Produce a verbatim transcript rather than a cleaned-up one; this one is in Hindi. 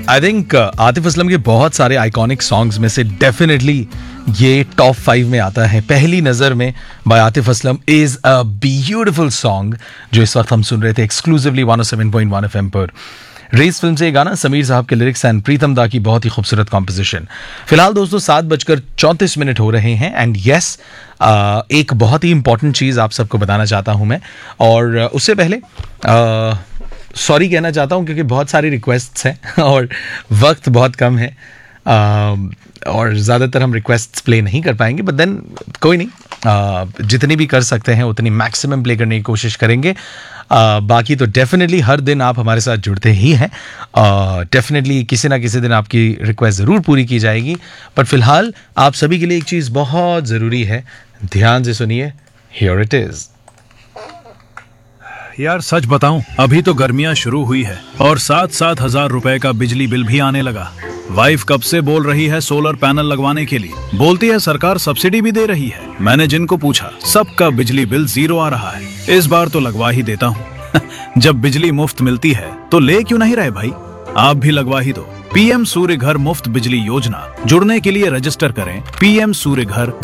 आई थिंक आतिफ असलम के बहुत सारे आइकॉनिक सॉन्ग्स में से डेफिनेटली ये टॉप फाइव में आता है। पहली नज़र में bye Atif Aslam is a beautiful song जो इस वक्त हम सुन रहे थे exclusively one O seven point one FM पर। रेस फिल्म से ये गाना, समीर साहब के लिरिक्स एंड प्रीतम दा की बहुत ही खूबसूरत कॉम्पोजिशन। फिलहाल दोस्तों सात बजकर चौंतीस मिनट हो रहे हैं एंड यस एक बहुत ही इंपॉर्टेंट चीज़ आप सबको बताना चाहता हूं मैं, और उससे पहले सॉरी कहना चाहता हूं क्योंकि बहुत सारी रिक्वेस्ट्स हैं और वक्त बहुत कम है और ज़्यादातर हम रिक्वेस्ट्स प्ले नहीं कर पाएंगे, बट देन कोई नहीं, uh, जितनी भी कर सकते हैं उतनी मैक्सिमम प्ले करने की कोशिश करेंगे। uh, बाकी तो डेफिनेटली हर दिन आप हमारे साथ जुड़ते ही हैं, डेफिनेटली uh, किसी ना किसी दिन आपकी रिक्वेस्ट ज़रूर पूरी की जाएगी। पर फिलहाल आप सभी के लिए एक चीज़ बहुत ज़रूरी है, ध्यान से सुनिए, हियर इट इज़। यार सच बताऊं, अभी तो गर्मियां शुरू हुई है और सात सात हजार रुपए का बिजली बिल भी आने लगा। वाइफ कब से बोल रही है सोलर पैनल लगवाने के लिए, बोलती है सरकार सब्सिडी भी दे रही है। मैंने जिनको पूछा सबका बिजली बिल जीरो आ रहा है। इस बार तो लगवा ही देता हूँ। जब बिजली मुफ्त मिलती है तो ले क्यों नहीं रहे भाई, आप भी लगवा ही दो। पीएम सूर्य घर मुफ्त बिजली योजना, जुड़ने के लिए रजिस्टर करें पीएम सूर्य घर